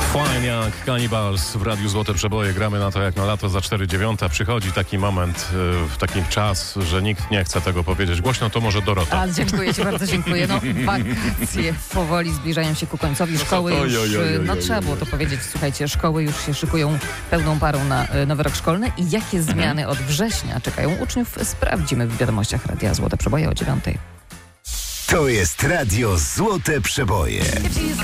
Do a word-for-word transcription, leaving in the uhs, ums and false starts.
Fine Young Cannibals w Radiu Złote Przeboje. Gramy na to jak na lato za cztery dziewiąta. Przychodzi taki moment, w taki czas, że nikt nie chce tego powiedzieć głośno, to może Dorota. Ale dziękuję Ci bardzo, dziękuję. No, wakacje powoli zbliżają się ku końcowi. Szkoły już, no trzeba było to powiedzieć, słuchajcie, szkoły już się szykują pełną parą na nowy rok szkolny. I jakie zmiany od września czekają uczniów, sprawdzimy w wiadomościach Radia Złote Przeboje o dziewiątej. To jest Radio Złote Przeboje.